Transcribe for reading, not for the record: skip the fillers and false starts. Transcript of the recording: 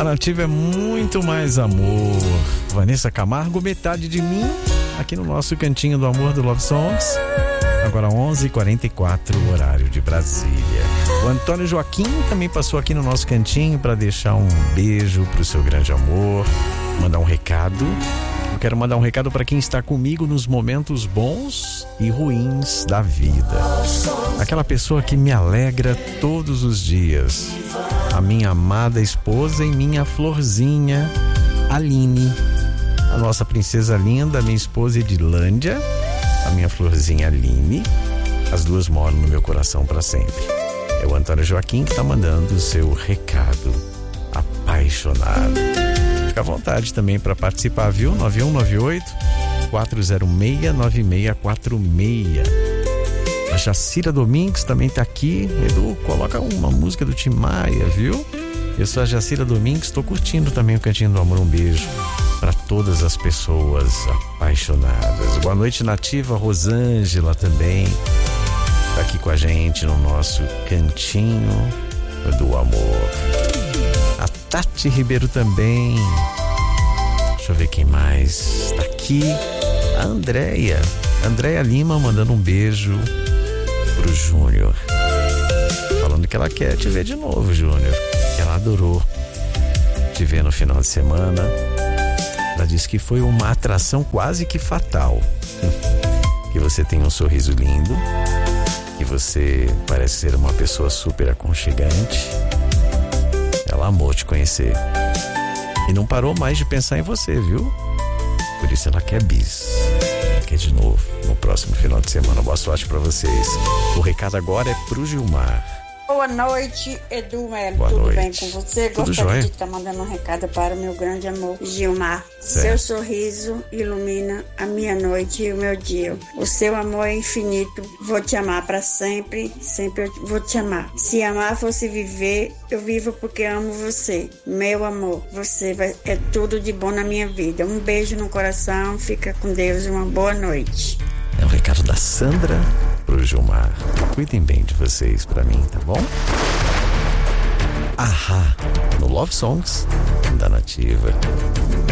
A Nativa é muito mais amor. Vanessa Camargo, Metade de Mim, aqui no nosso Cantinho do Amor do Love Songs. Agora 11h44, horário de Brasília. O Antônio Joaquim também passou aqui no nosso cantinho para deixar um beijo pro seu grande amor, mandar um recado. Eu quero mandar um recado para quem está comigo nos momentos bons e ruins da vida. Aquela pessoa que me alegra todos os dias. A minha amada esposa e minha florzinha, Aline. A nossa princesa linda, minha esposa Edilândia. A minha florzinha Aline. As duas moram no meu coração para sempre. É o Antônio Joaquim que está mandando o seu recado apaixonado. Fica à vontade também para participar, viu? 9198-406-9646. A Jacira Domingues também tá aqui. Edu, coloca uma música do Tim Maia, viu? Eu sou a Jacira Domingues, estou curtindo também o Cantinho do Amor. Um beijo para todas as pessoas apaixonadas. Boa noite, Nativa. Rosângela também tá aqui com a gente no nosso Cantinho do Amor. A Tati Ribeiro também. Deixa eu ver quem mais tá aqui. A Andréia Lima mandando um beijo pro Júnior, falando que ela quer te ver de novo, Júnior. Ela adorou te ver no final de semana. Ela disse que foi uma atração quase que fatal. Que você tem um sorriso lindo, que você parece ser uma pessoa super aconchegante. Ela amou te conhecer e não parou mais de pensar em você, viu? Por isso ela quer bis. Quer de novo no próximo final de semana. Boa sorte pra vocês. O recado agora é pro Gilmar. Boa noite, Edu Melo. Boa Tudo noite. bem com você? Tudo Gostaria jóia. de estar mandando um recado para o meu grande amor, Gilmar. Certo. Seu sorriso ilumina a minha noite e o meu dia. O seu amor é infinito. Vou te amar para sempre. Sempre eu vou te amar. Se amar fosse viver, eu vivo porque amo você. Meu amor, é tudo de bom na minha vida. Um beijo no coração. Fica com Deus e uma boa noite. É o recado da Sandra pro Gilmar. Cuidem bem de vocês pra mim, tá bom? Ahá, no Love Songs da Nativa.